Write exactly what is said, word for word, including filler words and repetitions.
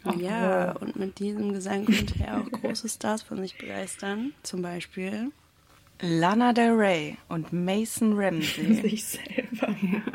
Ach, Ja, ja. und mit diesem Gesang konnte er auch große Stars von sich begeistern. Zum Beispiel Lana Del Rey und Mason Ramsey. Sich selber.